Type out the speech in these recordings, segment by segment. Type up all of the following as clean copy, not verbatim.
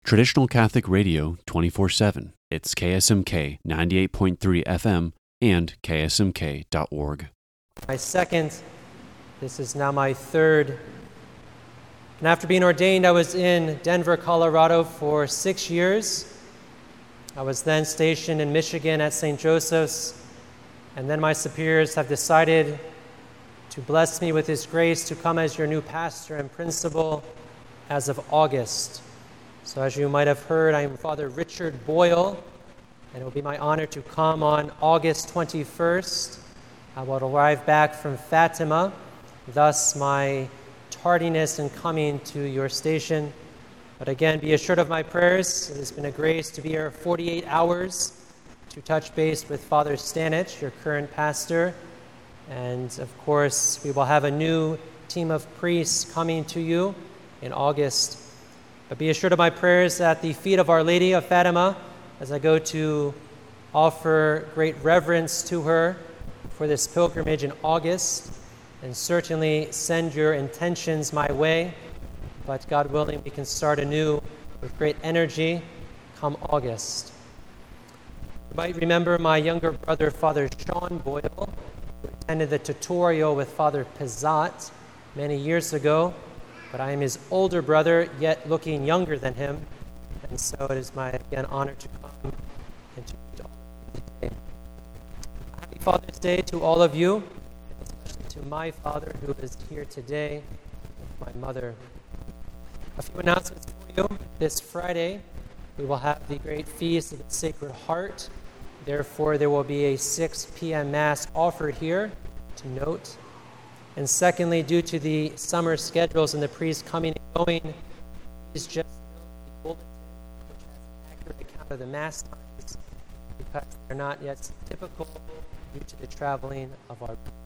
Traditional Catholic Radio 24/7. It's KSMK 98.3 FM and ksmk.org. This is now my third. And after being ordained, I was in Denver, Colorado for 6 years. I was then stationed in Michigan at St. Joseph's, and then my superiors have decided to bless me with His grace to come as your new pastor and principal as of August. So as you might have heard, I am Father Richard Boyle, and it will be my honor to come on August 21st. I will arrive back from Fatima, thus my tardiness in coming to your station. But again, be assured of my prayers. It has been a grace to be here 48 hours to touch base with Father Stanich, your current pastor. And of course, we will have a new team of priests coming to you in August. But be assured of my prayers at the feet of Our Lady of Fatima as I go to offer great reverence to her for this pilgrimage in August. And certainly send your intentions my way. But God willing, we can start anew with great energy come August. You might remember my younger brother, Father Sean Boyle, who attended the tutorial with Father Pizzat many years ago. But I am his older brother, yet looking younger than him. And so it is my, again, honor to come and to meet all of you today. Happy Father's Day to all of you, especially to my father who is here today, with my mother. A few announcements for you. This Friday, we will have the great feast of the Sacred Heart. Therefore, there will be a 6 p.m. Mass offered here to note. And secondly, due to the summer schedules and the priests coming and going, please just note the bulletin, which has an accurate account of the Mass times, because they're not yet typical due to the traveling of our priests.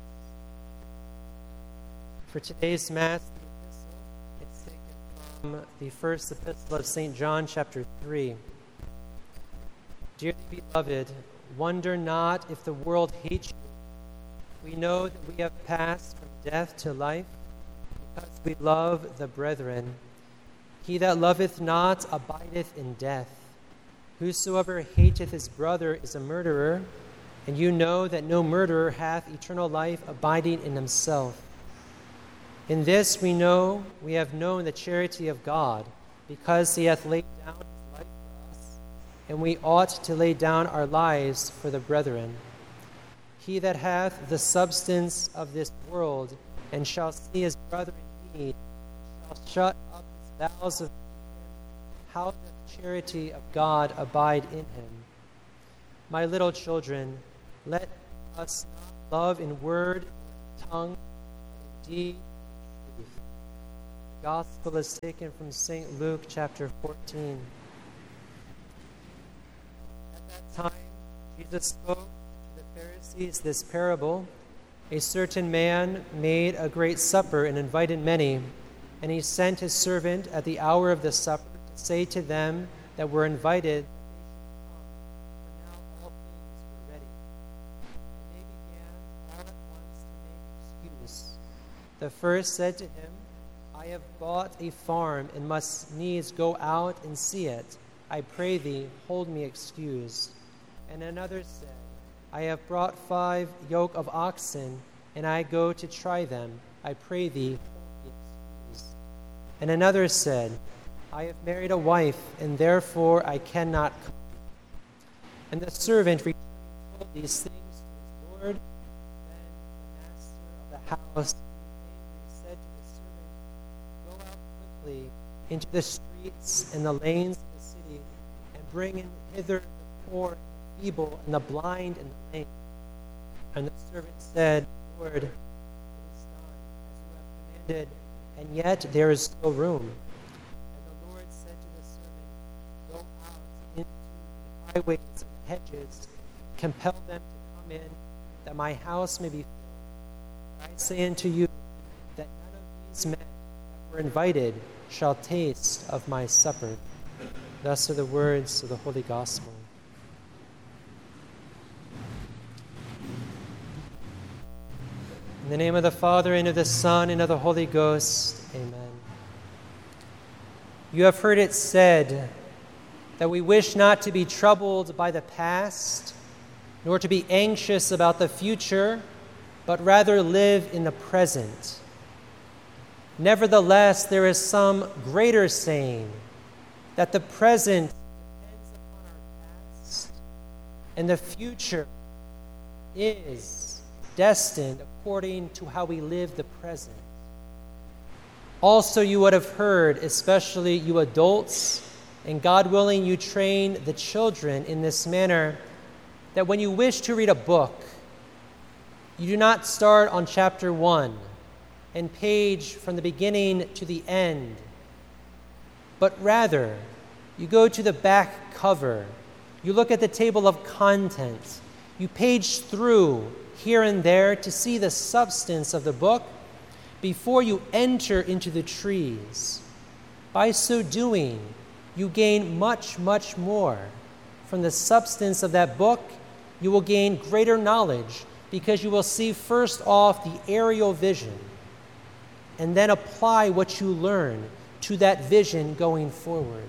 For today's Mass, the epistle is taken from the first epistle of St. John, chapter 3. Dearly beloved, wonder not if the world hates you. We know that we have passed from death to life, because we love the brethren. He that loveth not abideth in death. Whosoever hateth his brother is a murderer, and you know that no murderer hath eternal life abiding in himself. In this we know we have known the charity of God, because he hath laid down his life for us, and we ought to lay down our lives for the brethren. He that hath the substance of this world, and shall see his brother in need, shall shut up his bowels of him, how doth the charity of God abide in him? My little children, let us not love in word, tongue, in deed, and truth. The Gospel is taken from St. Luke, chapter 14. At that time, Jesus spoke Pharisees this parable. A certain man made a great supper and invited many, and he sent his servant at the hour of the supper to say to them that were invited that they should come, for now all things were ready. And they began all at once to make excuse. The first said to him, I have bought a farm and must needs go out and see it. I pray thee, hold me excused. And another said, I have brought 5 yoke of oxen, and I go to try them. I pray thee, hold me excused. And another said, I have married a wife, and therefore I cannot come. And the servant returned and told these things to his lord. Then the master of the house, angry, said to the servant, Go out quickly into the streets and the lanes of the city, and bring in hither the poor, feeble, and the blind, and the lame. And the servant said, Lord, it is done as you have commanded, and yet there is still room. And the Lord said to the servant, Go out into the highways and the hedges, compel them to come in, that my house may be filled. I say unto you, that none of these men that were invited shall taste of my supper. Thus are the words of the Holy Gospel. In the name of the Father, and of the Son, and of the Holy Ghost. Amen. You have heard it said, that we wish not to be troubled by the past, nor to be anxious about the future, but rather live in the present. Nevertheless, there is some greater saying, that the present depends upon our past, and the future is destined according to how we live the present. Also, you would have heard, especially you adults, and God willing, you train the children in this manner, that when you wish to read a book, you do not start on chapter 1 and page from the beginning to the end, but rather you go to the back cover, you look at the table of contents, you page through here and there to see the substance of the book before you enter into the trees. By so doing, you gain much, much more. From the substance of that book, you will gain greater knowledge because you will see first off the aerial vision and then apply what you learn to that vision going forward.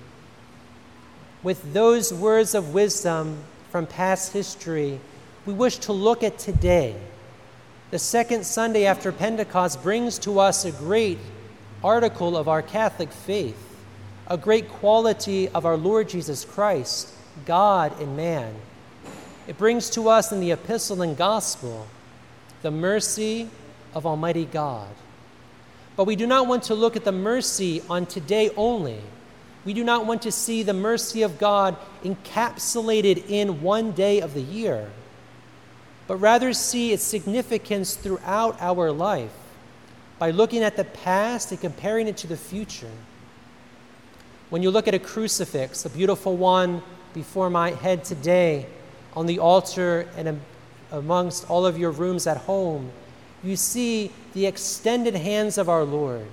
With those words of wisdom from past history, we wish to look at today. The second Sunday after Pentecost brings to us a great article of our Catholic faith, a great quality of our Lord Jesus Christ, God and man. It brings to us in the epistle and gospel the mercy of Almighty God. But we do not want to look at the mercy on today only. We do not want to see the mercy of God encapsulated in one day of the year, but rather see its significance throughout our life by looking at the past and comparing it to the future. When you look at a crucifix, a beautiful one before my head today on the altar and amongst all of your rooms at home, you see the extended hands of our Lord.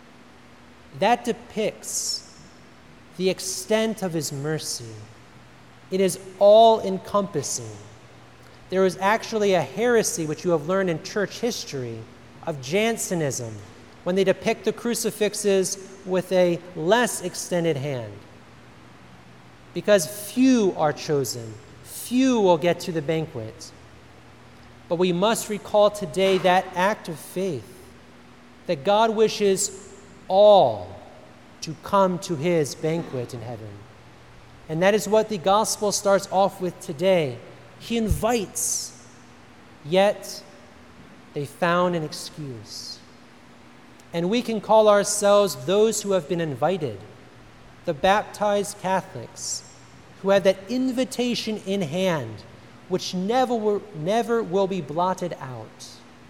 That depicts the extent of his mercy. It is all-encompassing. There is actually a heresy, which you have learned in church history, of Jansenism, when they depict the crucifixes with a less extended hand. Because few are chosen, few will get to the banquet. But we must recall today that act of faith, that God wishes all to come to his banquet in heaven. And that is what the gospel starts off with today. He invites, yet they found an excuse. And we can call ourselves those who have been invited, the baptized Catholics, who have that invitation in hand, which never will be blotted out.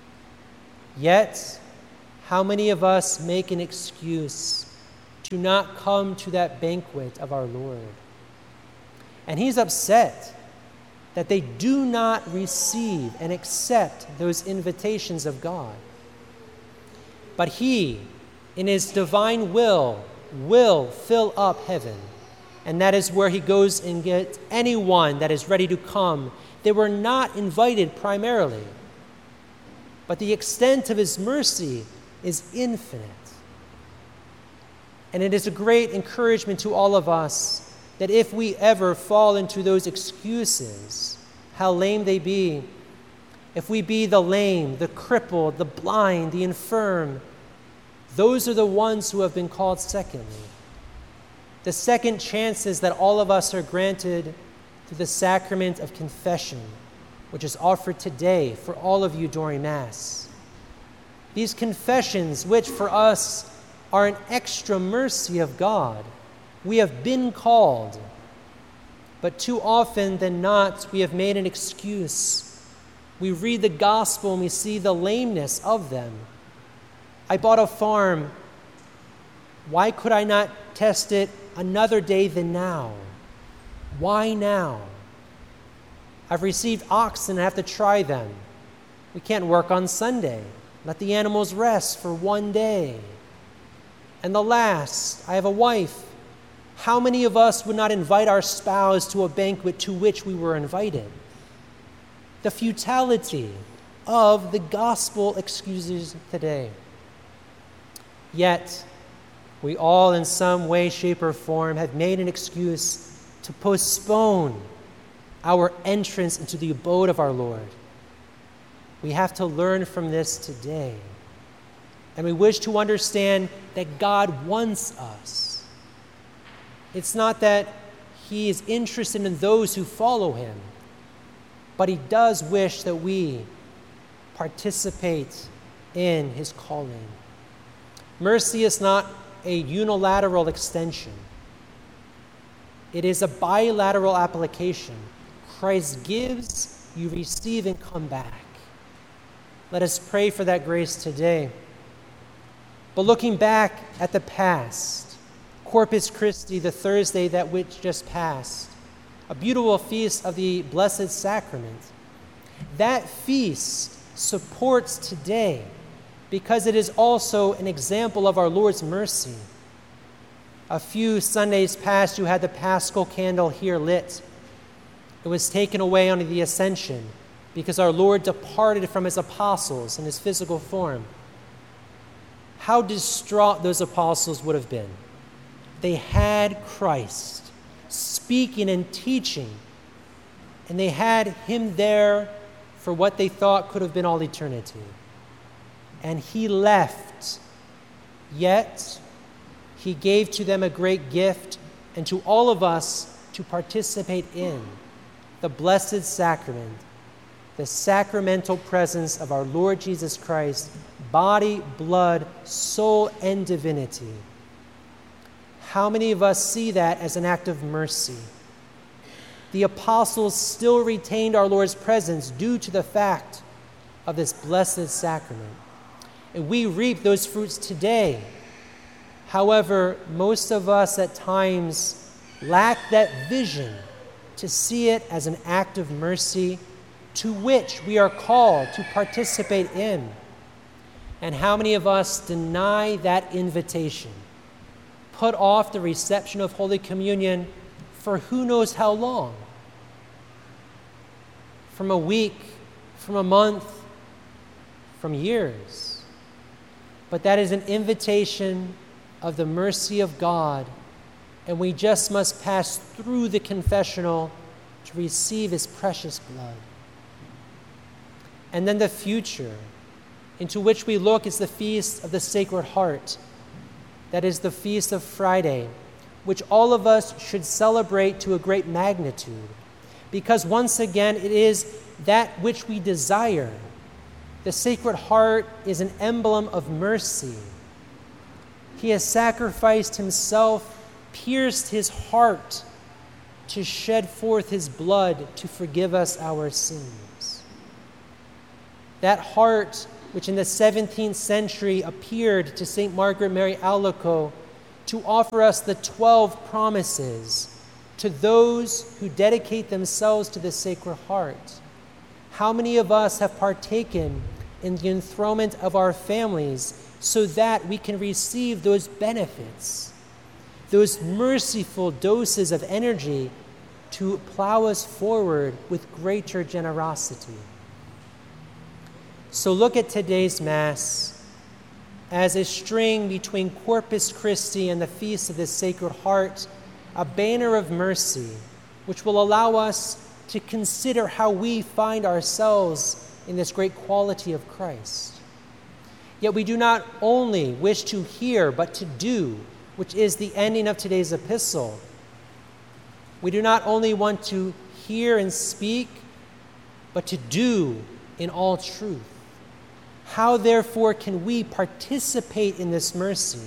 Yet, how many of us make an excuse to not come to that banquet of our Lord? And he's upset that they do not receive and accept those invitations of God. But he, in his divine will fill up heaven. And that is where he goes and gets anyone that is ready to come. They were not invited primarily, but the extent of his mercy is infinite. And it is a great encouragement to all of us that if we ever fall into those excuses, how lame they be, if we be the lame, the crippled, the blind, the infirm, those are the ones who have been called secondly. The second chance is that all of us are granted through the sacrament of confession, which is offered today for all of you during Mass. These confessions, which for us are an extra mercy of God, we have been called, but too often than not, we have made an excuse. We read the gospel and we see the lameness of them. I bought a farm. Why could I not test it another day than now? Why now? I've received oxen, I have to try them. We can't work on Sunday. Let the animals rest for one day. And the last, I have a wife. How many of us would not invite our spouse to a banquet to which we were invited? The futility of the gospel excuses today. Yet, we all in some way, shape, or form have made an excuse to postpone our entrance into the abode of our Lord. We have to learn from this today. And we wish to understand that God wants us. It's not that he is interested in those who follow him, but he does wish that we participate in his calling. Mercy is not a unilateral extension. It is a bilateral application. Christ gives, you receive, and come back. Let us pray for that grace today. But looking back at the past, Corpus Christi, the Thursday that which just passed, a beautiful feast of the Blessed Sacrament, that feast supports today because it is also an example of our Lord's mercy. A few Sundays past, you had the Paschal candle here lit. It was taken away on the Ascension because our Lord departed from his apostles in his physical form. How distraught those apostles would have been. They had Christ speaking and teaching, and they had him there for what they thought could have been all eternity. And he left, yet he gave to them a great gift, and to all of us to participate in the Blessed Sacrament, the sacramental presence of our Lord Jesus Christ, body, blood, soul, and divinity. How many of us see that as an act of mercy? The apostles still retained our Lord's presence due to the fact of this blessed sacrament. And we reap those fruits today. However, most of us at times lack that vision to see it as an act of mercy to which we are called to participate in. And how many of us deny that invitation, put off the reception of Holy Communion for who knows how long? From a week, from a month, from years. But that is an invitation of the mercy of God, and we just must pass through the confessional to receive his precious blood. And then the future, into which we look, is the Feast of the Sacred Heart. That is the Feast of Friday, which all of us should celebrate to a great magnitude, because once again, it is that which we desire. The Sacred Heart is an emblem of mercy. He has sacrificed himself, pierced his heart to shed forth his blood to forgive us our sins. That heart, which in the 17th century appeared to St. Margaret Mary Alacoque to offer us the 12 promises to those who dedicate themselves to the Sacred Heart. How many of us have partaken in the enthronement of our families so that we can receive those benefits, those merciful doses of energy to plow us forward with greater generosity? So look at today's Mass as a string between Corpus Christi and the Feast of the Sacred Heart, a banner of mercy, which will allow us to consider how we find ourselves in this great quality of Christ. Yet we do not only wish to hear, but to do, which is the ending of today's epistle. We do not only want to hear and speak, but to do in all truth. How, therefore, can we participate in this mercy?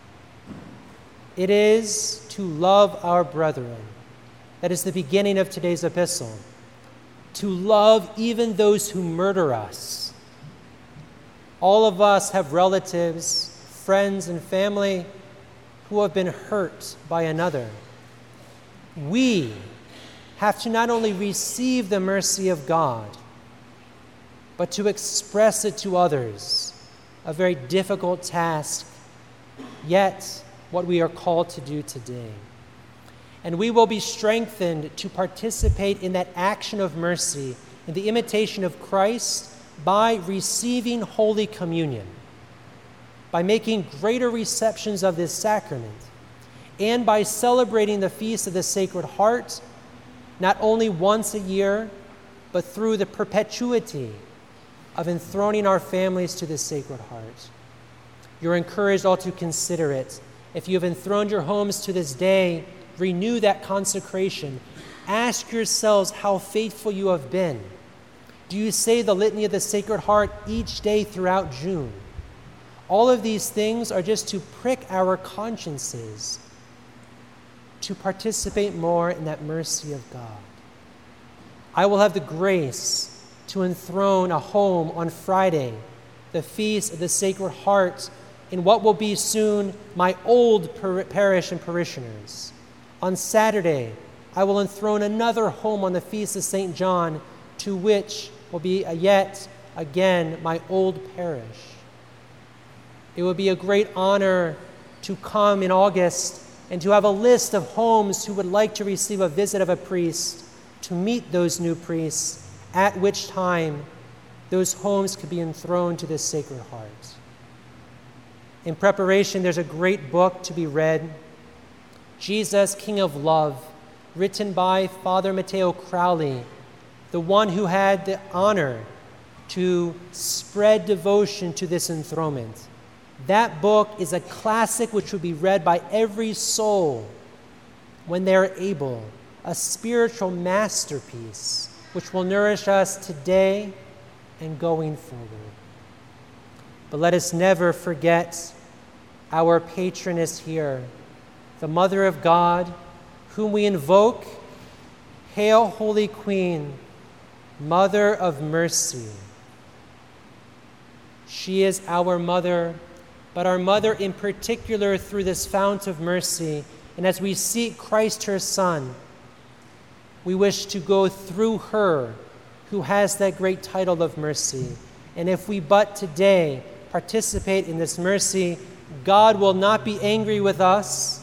It is to love our brethren. That is the beginning of today's epistle. To love even those who murder us. All of us have relatives, friends, and family who have been hurt by another. We have to not only receive the mercy of God, but to express it to others, a very difficult task, yet what we are called to do today. And we will be strengthened to participate in that action of mercy, in the imitation of Christ, by receiving Holy Communion, by making greater receptions of this sacrament, and by celebrating the Feast of the Sacred Heart, not only once a year, but through the perpetuity of enthroning our families to the Sacred Heart. You're encouraged all to consider it. If you have enthroned your homes to this day, renew that consecration. Ask yourselves how faithful you have been. Do you say the Litany of the Sacred Heart each day throughout June? All of these things are just to prick our consciences to participate more in that mercy of God. I will have the grace to enthrone a home on Friday, the Feast of the Sacred Heart, in what will be soon my old parish and parishioners. On Saturday, I will enthrone another home on the Feast of St. John, to which will be yet again my old parish. It will be a great honor to come in August and to have a list of homes who would like to receive a visit of a priest, to meet those new priests, at which time those homes could be enthroned to the Sacred Heart. In preparation, there's a great book to be read, Jesus, King of Love, written by Father Matteo Crowley, the one who had the honor to spread devotion to this enthronement. That book is a classic which will be read by every soul when they are able, a spiritual masterpiece which will nourish us today and going forward. But let us never forget our patroness here, the Mother of God, whom we invoke. Hail, Holy Queen, Mother of Mercy. She is our mother, but our mother in particular through this fount of mercy. And as we seek Christ, her Son, we wish to go through her, who has that great title of mercy. And if we but today participate in this mercy, God will not be angry with us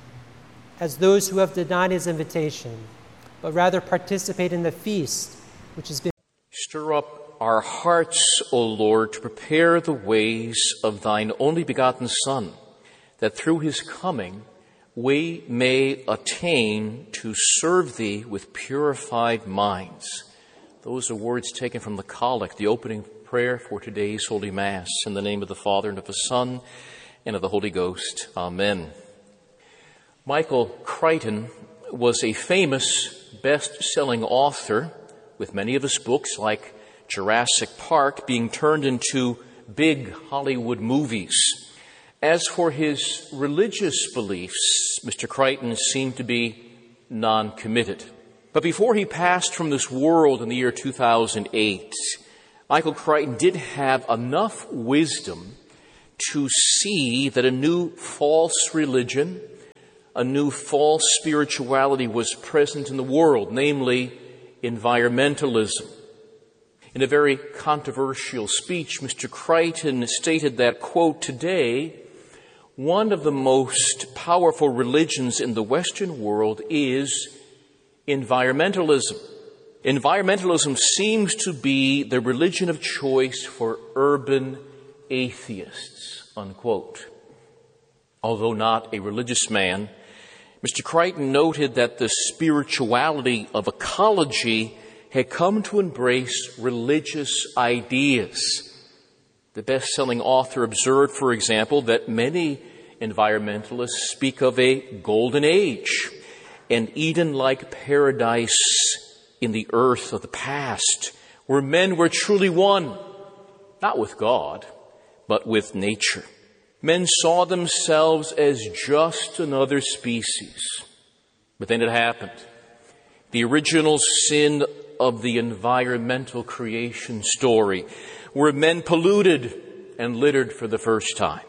as those who have denied his invitation, but rather participate in the feast which has been. Stir up our hearts, O Lord, to prepare the ways of thine only begotten Son, that through his coming we may attain to serve thee with purified minds. Those are words taken from the Collect, the opening prayer for today's Holy Mass. In the name of the Father, and of the Son, and of the Holy Ghost. Amen. Michael Crichton was a famous best-selling author, with many of his books, like Jurassic Park, being turned into big Hollywood movies. As for his religious beliefs, Mr. Crichton seemed to be non-committed. But before he passed from this world in the year 2008, Michael Crichton did have enough wisdom to see that a new false religion, a new false spirituality was present in the world, namely environmentalism. In a very controversial speech, Mr. Crichton stated that, quote, "Today, one of the most powerful religions in the Western world is environmentalism. Environmentalism seems to be the religion of choice for urban atheists," unquote. Although not a religious man, Mr. Crichton noted that the spirituality of ecology had come to embrace religious ideas. The best-selling author observed, for example, that many environmentalists speak of a golden age, an Eden-like paradise in the earth of the past, where men were truly one, not with God, but with nature. Men saw themselves as just another species. But then it happened. The original sin of the environmental creation story, where men polluted and littered for the first time.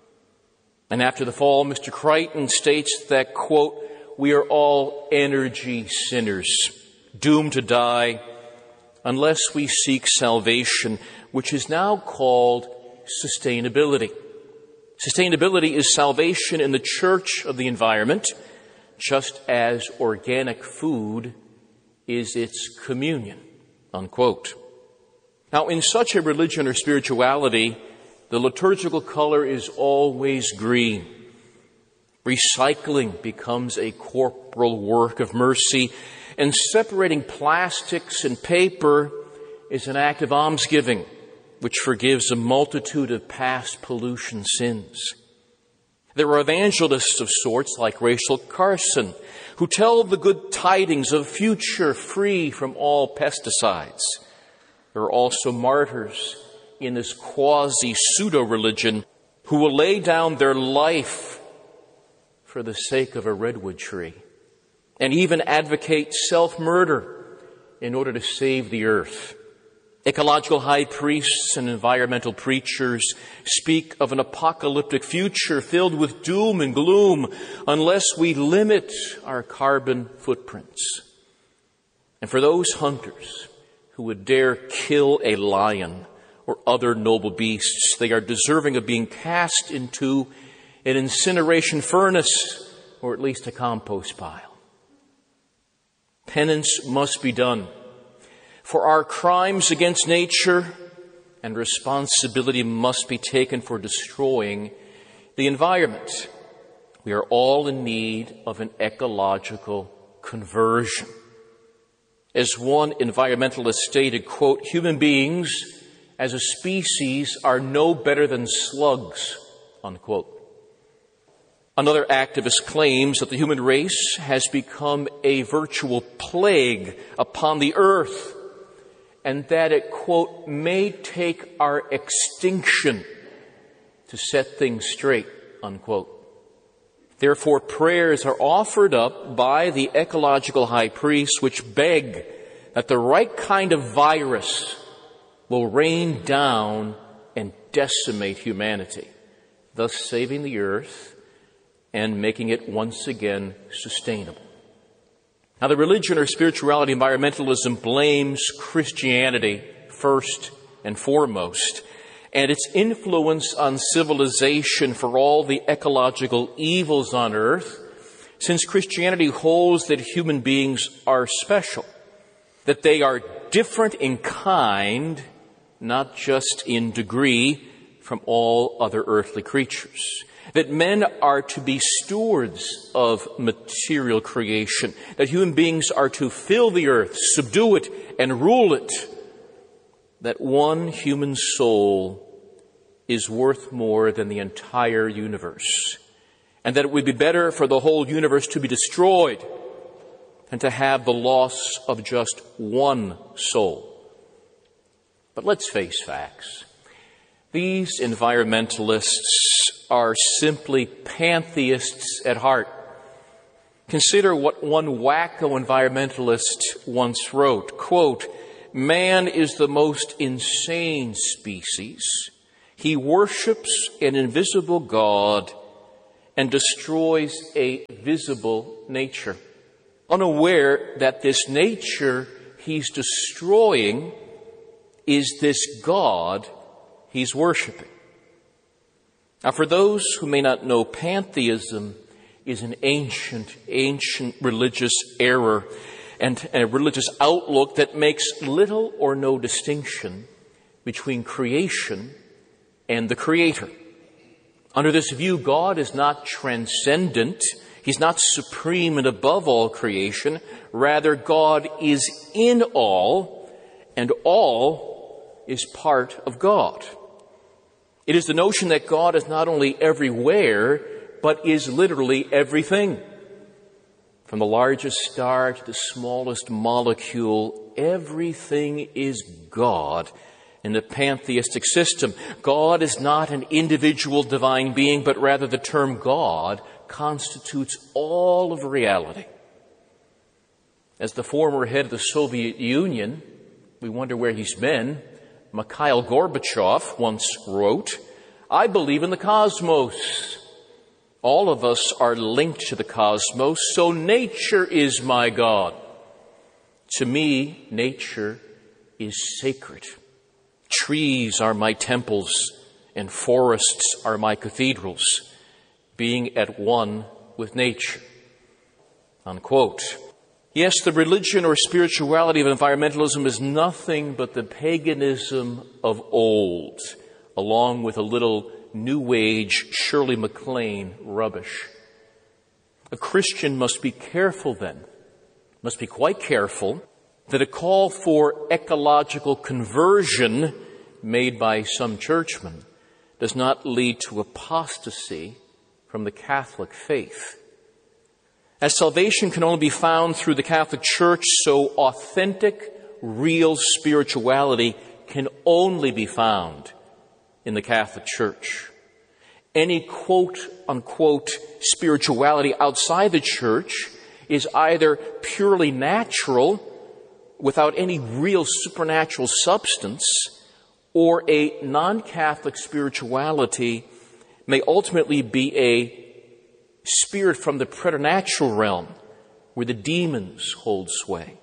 And after the fall, Mr. Crichton states that, quote, "We are all energy sinners, doomed to die unless we seek salvation," which is now called sustainability. Sustainability is salvation in the church of the environment, just as organic food is its communion, unquote. Now, in such a religion or spirituality, the liturgical color is always green. Recycling becomes a corporal work of mercy, and separating plastics and paper is an act of almsgiving, which forgives a multitude of past pollution sins. There are evangelists of sorts like Rachel Carson who tell the good tidings of a future free from all pesticides. There are also martyrs in this quasi-pseudo-religion who will lay down their life for the sake of a redwood tree and even advocate self-murder in order to save the earth. Ecological high priests and environmental preachers speak of an apocalyptic future filled with doom and gloom unless we limit our carbon footprints. And for those hunters who would dare kill a lion or other noble beasts, they are deserving of being cast into an incineration furnace or at least a compost pile. Penance must be done for our crimes against nature, and responsibility must be taken for destroying the environment. We are all in need of an ecological conversion. As one environmentalist stated, quote, "Human beings as a species are no better than slugs," unquote. Another activist claims that the human race has become a virtual plague upon the earth, and that it, quote, "may take our extinction to set things straight," unquote. Therefore, prayers are offered up by the ecological high priests which beg that the right kind of virus will rain down and decimate humanity, thus saving the earth and making it once again sustainable. Now, the religion or spirituality environmentalism blames Christianity first and foremost, and its influence on civilization for all the ecological evils on earth, since Christianity holds that human beings are special, that they are different in kind, not just in degree, from all other earthly creatures. That men are to be stewards of material creation, that human beings are to fill the earth, subdue it, and rule it, that one human soul is worth more than the entire universe, and that it would be better for the whole universe to be destroyed than to have the loss of just one soul. But let's face facts. These environmentalists are simply pantheists at heart. Consider what one wacko environmentalist once wrote, quote, "Man is the most insane species. He worships an invisible God and destroys a visible nature, unaware that this nature he's destroying is this God he's worshiping." Now, for those who may not know, pantheism is an ancient religious error and a religious outlook that makes little or no distinction between creation and the Creator. Under this view, God is not transcendent. He's not supreme and above all creation. Rather, God is in all, and all is part of God. It is the notion that God is not only everywhere, but is literally everything. From the largest star to the smallest molecule, everything is God in the pantheistic system. God is not an individual divine being, but rather the term God constitutes all of reality. As the former head of the Soviet Union, we wonder where he's been, Mikhail Gorbachev once wrote, "I believe in the cosmos. All of us are linked to the cosmos, so nature is my God. To me, nature is sacred. Trees are my temples, and forests are my cathedrals, being at one with nature." Unquote. Yes, the religion or spirituality of environmentalism is nothing but the paganism of old, along with a little New Age Shirley MacLaine rubbish. A Christian must be careful then, must be quite careful, that a call for ecological conversion made by some churchmen does not lead to apostasy from the Catholic faith. As salvation can only be found through the Catholic Church, so authentic, real spirituality can only be found in the Catholic Church. Any quote-unquote spirituality outside the Church is either purely natural, without any real supernatural substance, or a non-Catholic spirituality may ultimately be a spirit from the preternatural realm where the demons hold sway.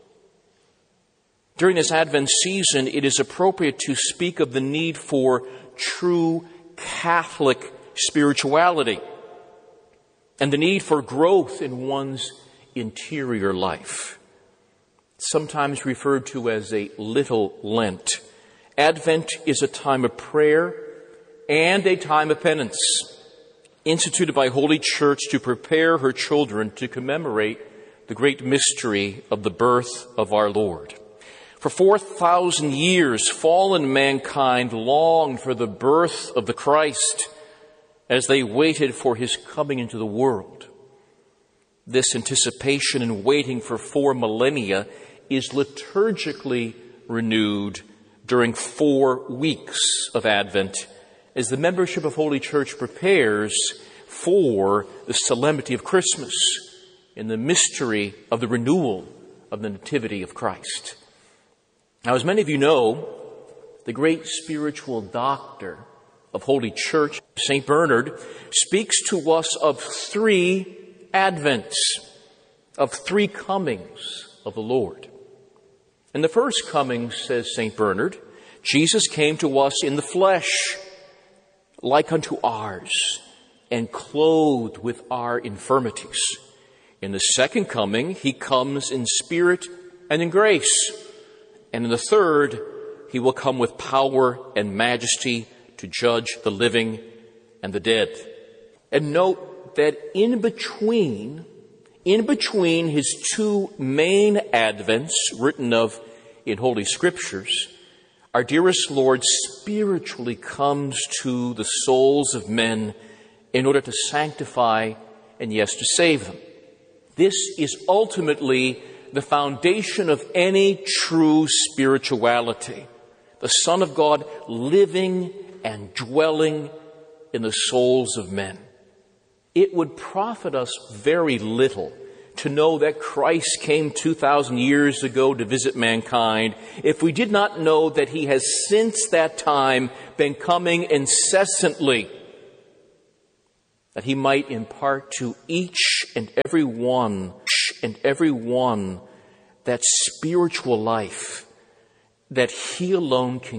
During this Advent season, it is appropriate to speak of the need for true Catholic spirituality and the need for growth in one's interior life. Sometimes referred to as a little Lent. Advent is a time of prayer and a time of penance, instituted by Holy Church to prepare her children to commemorate the great mystery of the birth of our Lord. For 4,000 years, fallen mankind longed for the birth of the Christ as they waited for his coming into the world. This anticipation and waiting for 4 millennia is liturgically renewed during 4 weeks of Advent as the membership of Holy Church prepares for the solemnity of Christmas in the mystery of the renewal of the Nativity of Christ. Now, as many of you know, the great spiritual doctor of Holy Church, St. Bernard, speaks to us of 3 Advents, of 3 comings of the Lord. In the first coming, says St. Bernard, Jesus came to us in the flesh, like unto ours, and clothed with our infirmities. In the second coming, he comes in spirit and in grace. And in the third, he will come with power and majesty to judge the living and the dead. And note that in between his 2 main Advents written of in Holy Scriptures, our dearest Lord spiritually comes to the souls of men in order to sanctify and, yes, to save them. This is ultimately the foundation of any true spirituality. The Son of God living and dwelling in the souls of men. It would profit us very little to know that Christ came 2,000 years ago to visit mankind if we did not know that he has since that time been coming incessantly, that he might impart to each and every one that spiritual life that he alone can